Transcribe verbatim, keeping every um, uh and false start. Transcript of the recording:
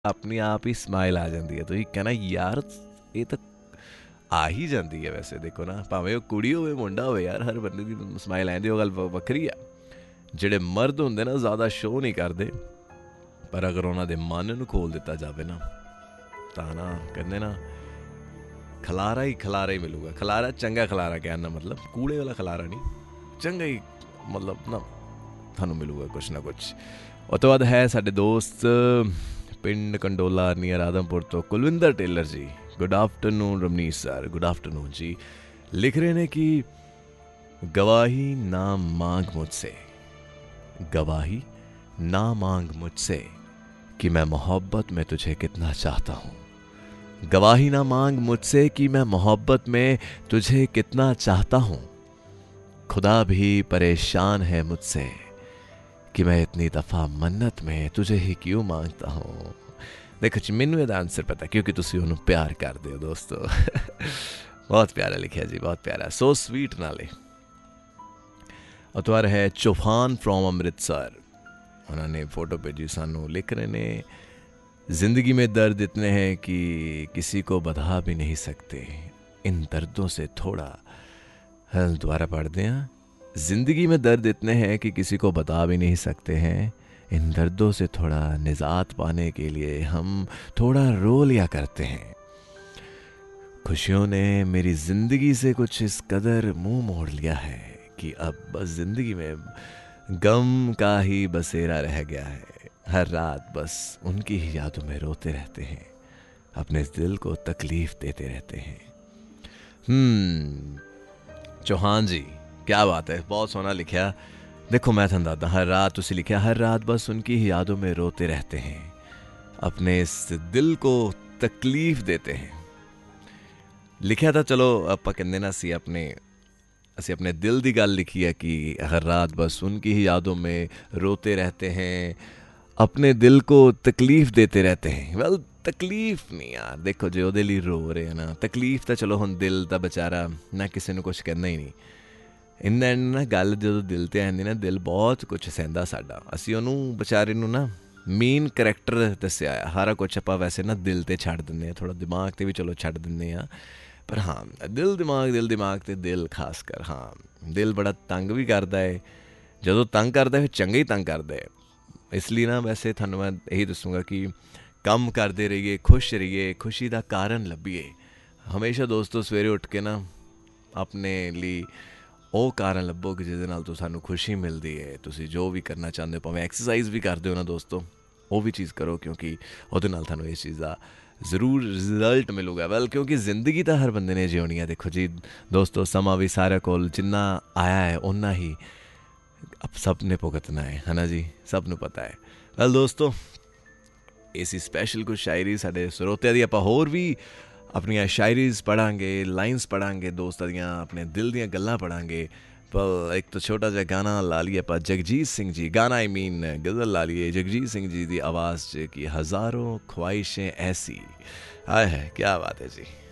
ਆਪਣੀ ਆਪ ਹੀ ਸਮਾਈਲ ਆ ਜਾਂਦੀ ਹੈ। ਤੁਸੀਂ ਕਹਿਣਾ ਯਾਰ ਇਹ ਤਾਂ ਆ ਹੀ ਜਾਂਦੀ ਹੈ। ਵੈਸੇ ਦੇਖੋ ਨਾ, ਭਾਵੇਂ ਉਹ ਕੁੜੀ ਹੋਵੇ ਮੁੰਡਾ ਹੋਵੇ, ਯਾਰ ਹਰ ਬੰਦੇ ਦੀ ਸਮਾਈਲ ਆਉਂਦੀ, ਉਹ ਗੱਲ ਵੱਖਰੀ ਆ। ਜਿਹੜੇ ਮਰਦ ਹੁੰਦੇ ਨਾ ਜ਼ਿਆਦਾ ਸ਼ੋਅ ਨਹੀਂ ਕਰਦੇ, ਪਰ ਅਗਰ ਉਹਨਾਂ ਦੇ ਮਨ ਨੂੰ ਖੋਲ੍ਹ ਦਿੱਤਾ ਜਾਵੇ ਨਾ, ਤਾਂ ਨਾ ਕਹਿੰਦੇ ਨਾ ਖਲਾਰਾ ਹੀ ਖਲਾਰਾ ਹੀ ਮਿਲੂਗਾ। ਖਲਾਰਾ ਚੰਗਾ ਖਲਾਰਾ ਕਹਿਣ ਦਾ ਮਤਲਬ ਕੂੜੇ ਵਾਲਾ ਖਲਾਰਾ ਨਹੀਂ, ਚੰਗਾ ਹੀ ਮਤਲਬ ਨਾ ਤੁਹਾਨੂੰ ਮਿਲੂਗਾ ਕੁਛ ਨਾ ਕੁਛ। ਉਹ ਤੋਂ ਬਾਅਦ ਹੈ ਸਾਡੇ ਦੋਸਤ ਪਿੰਡ ਕੰਡੋਲਾ ਨੀਅਰ ਆਦਮपुर ਤੋਂ ਕੁਲਵਿੰਦਰ ਟੇਲਰ ਜੀ। Good afternoon Ramnish sir, good afternoon जी। लिख रहे हैं कि गवाही ना मांग मुझसे, गवाही ना मांग मुझसे कि मैं मोहब्बत में तुझे कितना चाहता हूँ। गवाही ना मांग मुझसे कि मैं मोहब्बत में तुझे कितना चाहता हूँ। खुदा भी परेशान है मुझसे कि मैं इतनी दफ़ा मन्नत में तुझे ही क्यों मांगता हूँ। देखो जी, मैनू ਇਹਦਾ आंसर पता क्योंकि तुसी ਉਹਨੂੰ प्यार करते हो दोस्तों। बहुत प्यारा लिखा जी, बहुत प्यारा, सो स्वीट नाले। अतवार है चौहान फ्रॉम अमृतसर, उन्होंने फ़ोटो भेजी सानू। लिख रहे ने ज़िंदगी में दर्द इतने हैं कि किसी को बता भी नहीं सकते, इन दर्दों से थोड़ा, दोबारा पढ़ते हैं। ज़िंदगी में दर्द इतने हैं कि किसी को बता भी नहीं सकते हैं, इन दर्दों से थोड़ा निजात पाने के लिए हम थोड़ा रो लिया करते हैं। खुशियों ने मेरी ज़िंदगी से कुछ इस कदर मुंह मोड़ लिया है कि अब बस ज़िंदगी में गम का ही बसेरा रह गया है। हर रात बस उनकी ही यादों में रोते रहते हैं, अपने दिल को तकलीफ़ देते रहते हैं। हम्म चौहान जी, क्या बात है, बहुत सोना लिखा। देखो मैं थन दादा, हर रात उसे लिखा, हर रात बस उनकी ही यादों में रोते रहते हैं, अपने इस दिल को तकलीफ़ देते हैं। लिखा था, चलो ਆਪਾਂ ਕਹਿੰਦੇ ਨਾ ਅਸੀਂ ਆਪਣੇ ਅਸੀਂ अपने दिल ਦੀ ਗੱਲ लिखी है कि हर रात बस उनकी ही यादों में रोते रहते हैं, अपने दिल को तकलीफ़ देते रहते हैं। वैल तकलीफ़ नहीं यार, देखो जो ਉਹਦੇ ਲਈ रो ਰਹੇ हैं ना, तकलीफ़ ਤਾਂ ਚਲੋ ਹੁਣ ਦਿਲ ਦਾ ਵਿਚਾਰਾ ਨਾ ਕਿਸੇ ਨੂੰ ਕੁਝ ਕਹਿੰਦਾ ਹੀ ਨਹੀਂ। ਇੰਨਾ ਨਾ ਗੱਲ ਜਦੋਂ ਦਿਲ 'ਤੇ ਆਉਂਦੀ ਨਾ, ਦਿਲ ਬਹੁਤ ਕੁਛ ਸਹਿੰਦਾ ਸਾਡਾ। ਅਸੀਂ ਉਹਨੂੰ ਵਿਚਾਰੇ ਨੂੰ ਨਾ ਮੇਨ ਕਰੈਕਟਰ ਦੱਸਿਆ ਆ, ਸਾਰਾ ਕੁਛ ਆਪਾਂ ਵੈਸੇ ਨਾ ਦਿਲ 'ਤੇ ਛੱਡ ਦਿੰਦੇ ਹਾਂ, ਥੋੜ੍ਹਾ ਦਿਮਾਗ 'ਤੇ ਵੀ ਚਲੋ ਛੱਡ ਦਿੰਦੇ ਹਾਂ, ਪਰ ਹਾਂ ਦਿਲ ਦਿਮਾਗ ਦਿਲ ਦਿਮਾਗ 'ਤੇ ਦਿਲ ਖਾਸ ਕਰ, ਹਾਂ ਦਿਲ ਬੜਾ ਤੰਗ ਵੀ ਕਰਦਾ ਹੈ। ਜਦੋਂ ਤੰਗ ਕਰਦਾ ਫਿਰ ਚੰਗਾ ਹੀ ਤੰਗ ਕਰਦਾ ਹੈ। ਇਸ ਲਈ ਨਾ ਵੈਸੇ ਤੁਹਾਨੂੰ ਮੈਂ ਇਹੀ ਦੱਸੂੰਗਾ ਕਿ ਕੰਮ ਕਰਦੇ ਰਹੀਏ, ਖੁਸ਼ ਰਹੀਏ, ਖੁਸ਼ੀ ਦਾ ਕਾਰਨ ਲੱਭੀਏ ਹਮੇਸ਼ਾ। ਦੋਸਤੋ ਸਵੇਰੇ ਉੱਠ ਕੇ ਨਾ ਆਪਣੇ ਲਈ ਉਹ ਕਾਰਨ ਲੱਭੋ ਕਿ ਜਿਹਦੇ ਨਾਲ ਤੁਹਾਨੂੰ ਖੁਸ਼ੀ ਮਿਲਦੀ ਹੈ। ਤੁਸੀਂ ਜੋ ਵੀ ਕਰਨਾ ਚਾਹੁੰਦੇ ਹੋ, ਭਾਵੇਂ ਐਕਸਰਸਾਈਜ਼ ਵੀ ਕਰਦੇ ਹੋ ਨਾ ਦੋਸਤੋ, ਉਹ ਵੀ ਚੀਜ਼ ਕਰੋ, ਕਿਉਂਕਿ ਉਹਦੇ ਨਾਲ ਤੁਹਾਨੂੰ ਇਸ ਚੀਜ਼ ਦਾ ਜ਼ਰੂਰ ਰਿਜ਼ਲਟ ਮਿਲੂਗਾ। ਵੈਲ ਕਿਉਂਕਿ ਜ਼ਿੰਦਗੀ ਤਾਂ ਹਰ ਬੰਦੇ ਨੇ ਜਿਉਣੀ ਹੈ। ਦੇਖੋ ਜੀ ਦੋਸਤੋ, ਸਮਾਂ ਵੀ ਸਾਰਿਆਂ ਕੋਲ ਜਿੰਨਾ ਆਇਆ ਹੈ ਓਨਾ ਹੀ ਅਬ ਸਭ ਨੇ ਭੁਗਤਣਾ ਹੈ, ਹੈ ਨਾ ਜੀ, ਸਭ ਨੂੰ ਪਤਾ ਹੈ। ਵੈਲ ਦੋਸਤੋ, ਇਸੀ ਸਪੈਸ਼ਲ ਕੁਝ ਸ਼ਾਇਰੀ ਸਾਡੇ ਸਰੋਤਿਆਂ ਦੀ ਆਪਾਂ ਹੋਰ ਵੀ ਆਪਣੀਆਂ ਸ਼ਾਇਰੀਜ਼ ਪੜ੍ਹਾਂਗੇ, ਲਾਈਨਸ ਪੜ੍ਹਾਂਗੇ ਦੋਸਤਾਂ ਦੀਆਂ, ਆਪਣੇ ਦਿਲ ਦੀਆਂ ਗੱਲਾਂ ਪੜ੍ਹਾਂਗੇ। ਪਰ ਇੱਕ ਤਾਂ ਛੋਟਾ ਜਿਹਾ ਗਾਣਾ ਲਾ ਲਈਏ ਆਪਾਂ, ਜਗਜੀਤ ਸਿੰਘ ਜੀ, ਗਾਣਾ ਆਈ ਮੀਨ ਗਜ਼ਲ ਲਾ ਲਈਏ ਜਗਜੀਤ ਸਿੰਘ ਜੀ ਦੀ ਆਵਾਜ਼ 'ਚ ਕਿ ਹਜ਼ਾरों ख्वाहिशें ऐसी। हाय है, क्या बात है जी।